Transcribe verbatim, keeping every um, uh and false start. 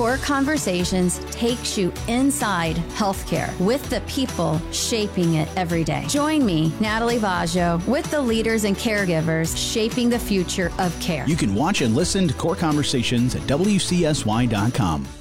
Core Conversations takes you inside healthcare with the people shaping it every day. Join me, Natalie Vaggio, with the leaders and caregivers shaping the future of care. You can watch and listen to Core Conversations at W C S Y dot com.